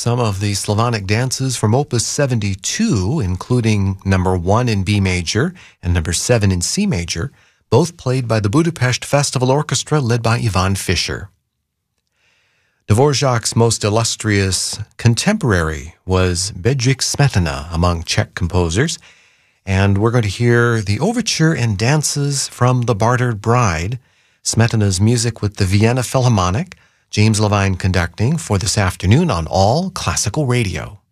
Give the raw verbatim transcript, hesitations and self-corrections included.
some of the Slavonic dances from Opus seventy-two, including number one in B major and number seven in C major, both played by the Budapest Festival Orchestra led by Ivan Fischer. Dvorak's most illustrious contemporary was Bedřich Smetana among Czech composers, and we're going to hear the overture and dances from The Bartered Bride, Smetana's music with the Vienna Philharmonic, James Levine conducting for this afternoon on All Classical Radio.